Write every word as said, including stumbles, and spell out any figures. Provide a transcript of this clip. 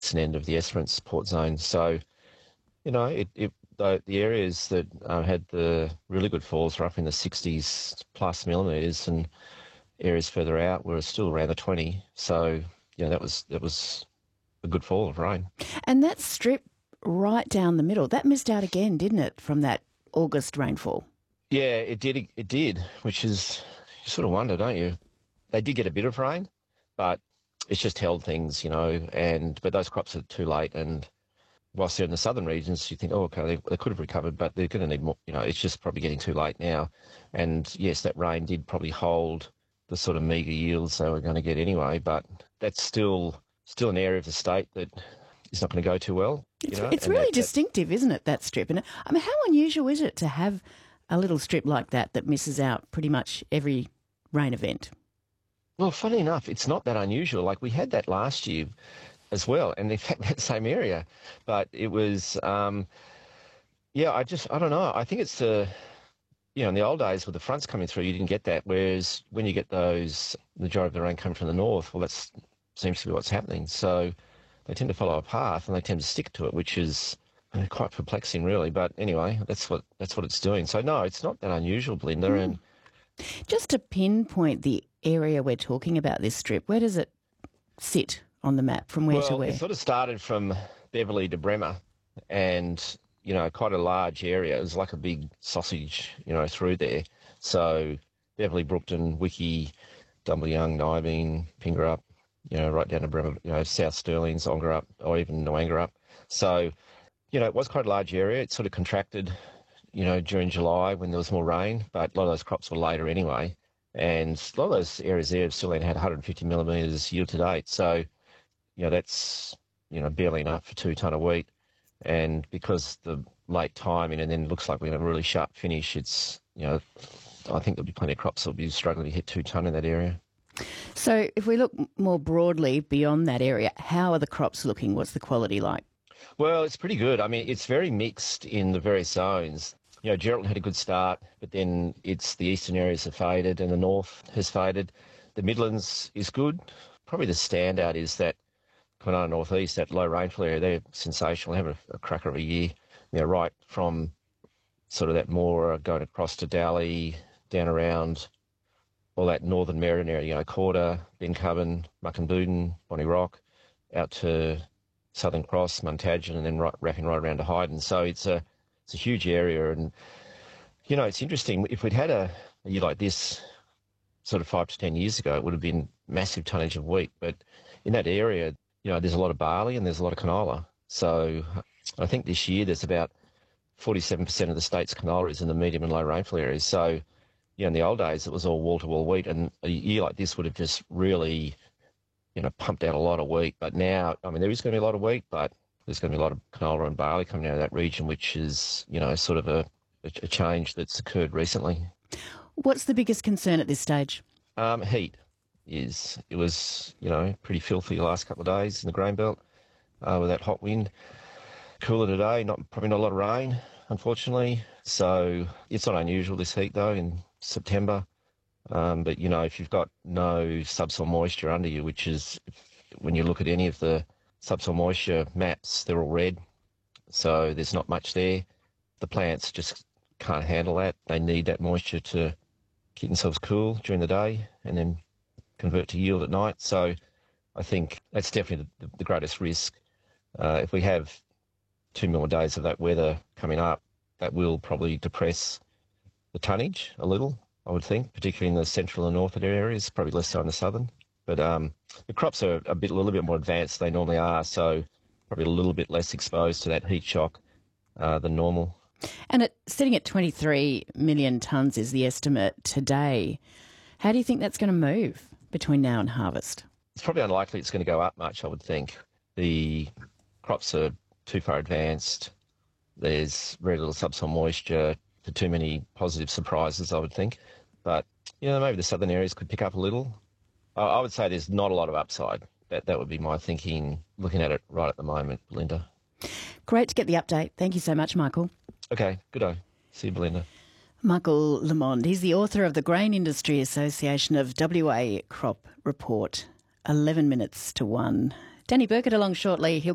eastern end of the Esperance Port Zone. So, you know, it, it the, the areas that uh, had the really good falls were up in the sixties plus millimetres, and areas further out were still around the twenty. So, yeah, that was that was a good fall of rain. And that strip right down the middle, that missed out again, didn't it, from that August rainfall? Yeah, it did. It did, which is, you sort of wonder, don't you? They did get a bit of rain, but it's just held things, you know, and but those crops are too late. And whilst they're in the southern regions, you think, oh, okay, they, they could have recovered, but they're going to need more, you know, it's just probably getting too late now. And yes, that rain did probably hold the sort of meagre yields they were going to get anyway, but that's still still an area of the state that is not going to go too well. It's, you know? it's And really that, distinctive, that, isn't it, that strip? And I mean, how unusual is it to have a little strip like that that misses out pretty much every rain event? Well, funny enough, it's not that unusual. Like, we had that last year as well, and in fact, that same area. But it was, um, yeah, I just, I don't know. I think it's the, you know, in the old days with the fronts coming through, you didn't get that. Whereas when you get those, the majority of the rain coming from the north, well, that seems to be what's happening. So they tend to follow a path and they tend to stick to it, which is uh, quite perplexing, really. But anyway, that's what that's what it's doing. So no, it's not that unusual, Belinda. Mm. And just to pinpoint the area we're talking about, this strip, where does it sit on the map, from where well, to where? It sort of started from Beverley to Bremer, and, you know, quite a large area. It was like a big sausage, you know, through there. So Beverley, Brookton, Wiki, Dumble Young, Nibene, Pingerup, you know, right down to Bremer, you know, South Stirling, Zongerup, or even Noangerup. So, you know, it was quite a large area. It sort of contracted, you know, during July when there was more rain, but a lot of those crops were later anyway. And a lot of those areas there have still had one hundred fifty millimetres yield to date. So, you know, that's, you know, barely enough for two tonne of wheat. And because the late timing and then it looks like we're going to have a really sharp finish, it's, you know, I think there'll be plenty of crops that'll be struggling to hit two tonne in that area. So if we look more broadly beyond that area, how are the crops looking? What's the quality like? Well, it's pretty good. I mean, it's very mixed in the various zones. You know, Geraldton had a good start, but then it's the eastern areas have faded and the north has faded. The Midlands is good. Probably the standout is that Kwinana North East, that low rainfall area. They're sensational. They have a, a cracker of a year. You know, right from sort of that more going across to Dally, down around all that northern Merredin area, you know, Corder, Bencubbin, Muckenbuden, Bonnie Rock, out to Southern Cross, Muntagin, and then right, wrapping right around to Hyden. So it's a it's a huge area, and you know, it's interesting. If we'd had a, a year like this, sort of five to ten years ago, it would have been massive tonnage of wheat. But in that area, you know, there's a lot of barley and there's a lot of canola. So I think this year there's about forty-seven percent of the state's canola is in the medium and low rainfall areas. So, you know, in the old days it was all wall-to-wall wheat, and a year like this would have just really, you know, pumped out a lot of wheat. But now, I mean, there is going to be a lot of wheat, but there's going to be a lot of canola and barley coming out of that region, which is, you know, sort of a, a change that's occurred recently. What's the biggest concern at this stage? Um, heat is. It was, you know, pretty filthy the last couple of days in the grain belt uh, with that hot wind. Cooler today, not probably not a lot of rain, unfortunately. So it's not unusual, this heat, though, in September. Um, but, you know, if you've got no subsoil moisture under you, which is, when you look at any of the subsoil moisture maps, they're all red. So there's not much there. The plants just can't handle that. They need that moisture to keep themselves cool during the day and then convert to yield at night. So I think that's definitely the, the greatest risk. Uh, if we have two more days of that weather coming up, that will probably depress the tonnage a little, I would think, particularly in the central and northern areas, probably less so in the southern. But um, the crops are a bit, a little bit more advanced than they normally are, so probably a little bit less exposed to that heat shock uh, than normal. And it, sitting at twenty-three million tonnes is the estimate today. How do you think that's going to move between now and harvest? It's probably unlikely it's going to go up much, I would think. The crops are too far advanced. There's very little subsoil moisture for too many positive surprises, I would think. But, you know, maybe the southern areas could pick up a little. I would say there's not a lot of upside. That that would be my thinking, looking at it right at the moment, Belinda. Great to get the update. Thank you so much, Michael. Okay, good day. See you, Belinda. Michael Lamond, he's the author of the Grain Industry Association of W A Crop Report. eleven minutes to one. Danny Burkett along shortly. He'll